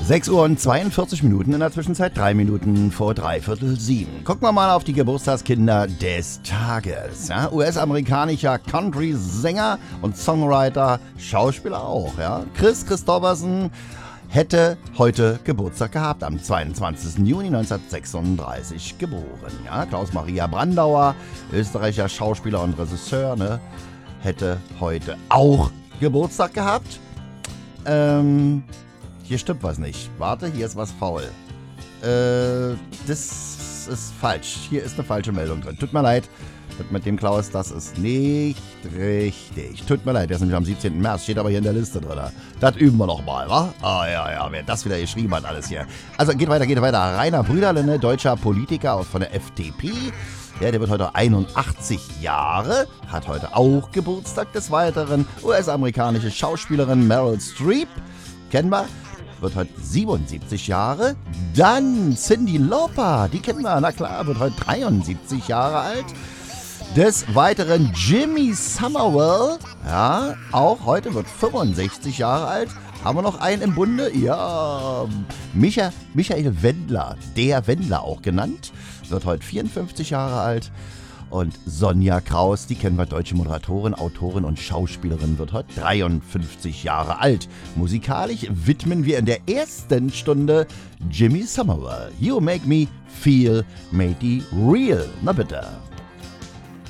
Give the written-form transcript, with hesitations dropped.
6 Uhr und 42 Minuten, in der Zwischenzeit 3 Minuten vor 6:45. Gucken wir mal auf die Geburtstagskinder des Tages. Ja? US-amerikanischer Country-Sänger und Songwriter, Schauspieler auch. Ja? Kris Kristofferson hätte heute Geburtstag gehabt, am 22. Juni 1936 geboren. Ja? Klaus-Maria Brandauer, österreichischer Schauspieler und Regisseur, ne? Hätte heute auch Geburtstag gehabt. Hier stimmt was nicht. Warte, hier ist was faul. Das ist falsch. Hier ist eine falsche Meldung drin. Tut mir leid. Das mit dem Klaus, das ist nicht richtig. Tut mir leid, der ist nämlich am 17. März. Steht aber hier in der Liste drin. Das üben wir noch mal, wa? Ah, ja, wer das wieder geschrieben hat, alles hier. Also, geht weiter. Rainer Brüderle, deutscher Politiker von der FDP. Ja, der wird heute 81 Jahre, hat heute auch Geburtstag. Des Weiteren US-amerikanische Schauspielerin Meryl Streep, kennen wir, wird heute 77 Jahre. Dann Cyndi Lauper, die kennen wir, na klar, wird heute 73 Jahre alt. Des Weiteren Jimmy Somerville, ja, auch heute wird 65 Jahre alt. Haben wir noch einen im Bunde? Ja, Michael Wendler, der Wendler auch genannt, wird heute 54 Jahre alt. Und Sonja Kraus, die kennen wir, deutsche Moderatorin, Autorin und Schauspielerin, wird heute 53 Jahre alt. Musikalisch widmen wir in der ersten Stunde Jimmy Somerville. You make me feel mighty real. Na bitte.